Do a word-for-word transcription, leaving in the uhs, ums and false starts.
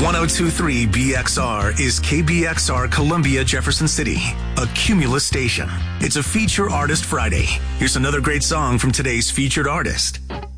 ten twenty-three B X R is K B X R Columbia, Jefferson City, a Cumulus station. It's a Feature Artist Friday. Here's another great song from today's featured artist.